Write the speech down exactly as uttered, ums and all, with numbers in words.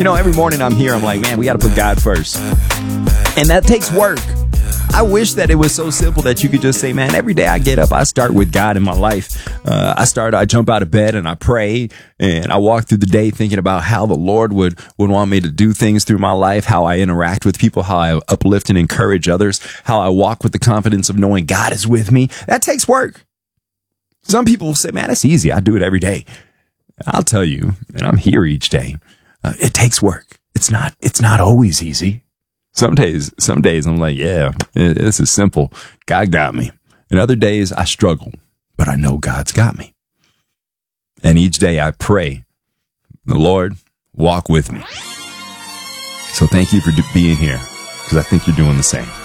You know, every morning I'm here, I'm like, man, we got to put God first. And that takes work. I wish that it was so simple that you could just say, man, every day I get up, I start with God in my life. Uh, I start, I jump out of bed and I pray and I walk through the day thinking about how the Lord would, would want me to do things through my life, how I interact with people, how I uplift and encourage others, how I walk with the confidence of knowing God is with me. That takes work. Some people will say, man, it's easy. I do it every day. I'll tell you, and I'm here each day. Uh, it takes work. It's not, it's not always easy. Some days, some days I'm like, yeah, this is simple. God got me. And other days I struggle, but I know God's got me. And each day I pray, the Lord, walk with me. So thank you for being here, because I think you're doing the same.